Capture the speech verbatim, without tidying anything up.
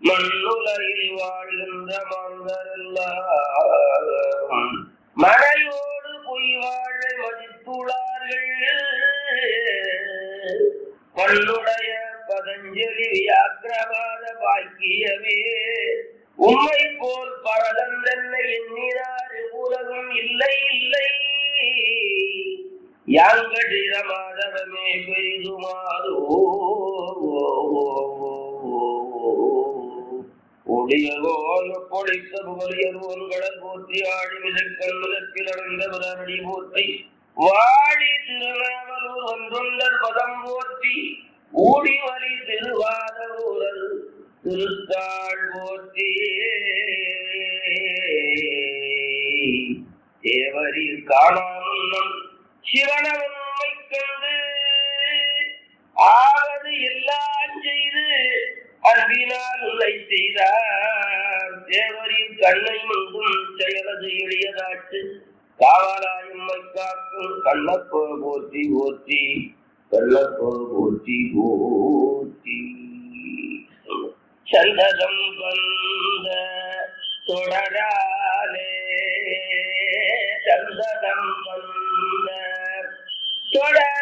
மண்ணுலகில் வாழ்கின்ற மாந்தரெல்லாம் மழையோடு பொய் வாழை மதித்துள்ளார்கள். பல்லுடைய பதஞ்சலி வியாக்கிரவாத பாக்கியமே உம்மை போல் பரதம் என்னை எண்ணினார் உலகம் இல்லை இல்லை. யாங்கடிர மாதவமே பெரிதுமாதோ ஒடியவோன் பொழித்த புகழியர்வோன்கள போற்றி ஆடி விதக்கல் விதத்தில் அடைந்தவரடி போற்றி வாழி திருநாவலூர் ஒன்றொண்டர் பதம் போற்றி ஊடி வலி திருவாத ஊரல் திருத்தாள் போற்றி. தேவரில் காணாமுன்னம் சிவனவன்மை கண்டு ஆவது எல்லாம் செய்து அன்பினால் உன்னை செய்தார். தேவரின் கண்ணை முன்பும் செயலது எளியதாச்சு காவலாயம்மை காக்கும் கண்ணப்போ போற்றி போற்றி கண்ணப்போ போற்றி போற்றி. சந்ததம் வந்த தொடராலே சந்ததம் வந்த தொடர்